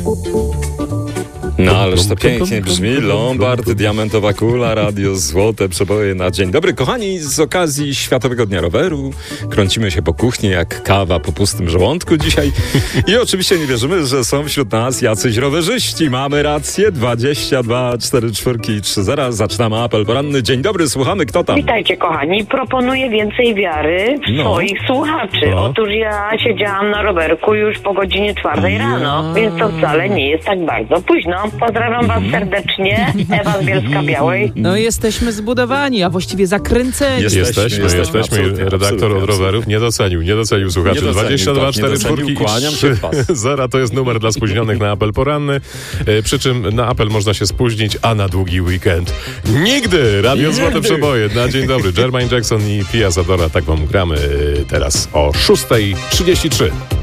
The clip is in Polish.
No ależ to pięknie brzmi. Lombard, diamentowa kula, radio, złote przeboje na dzień dobry. Kochani, z okazji Światowego Dnia Roweru kręcimy się po kuchni jak kawa po pustym żołądku dzisiaj. I oczywiście nie wierzymy, że są wśród nas jacyś rowerzyści. Mamy rację. 22 44 i 30. Zaczynamy apel poranny. Dzień dobry, słuchamy. Kto tam? Witajcie kochani. Proponuję więcej wiary w swoich słuchaczy. Otóż ja siedziałam na rowerku już po godzinie 4 rano, więc to wcale nie jest tak bardzo późno. Pozdrawiam was serdecznie. Ewa z Bielska-Białej. No jesteśmy zbudowani, a właściwie zakręceni. Jesteśmy. Redaktor od rowerów nie docenił słuchaczy. 22 44 kłaniam się w pas. 0 to jest numer dla spóźnionych na apel poranny. Przy czym na apel można się spóźnić, a na długi weekend nigdy! Radio Złote Przeboje na dzień dobry. Jermaine Jackson i Pia Zadora, tak wam gramy teraz o 6:33.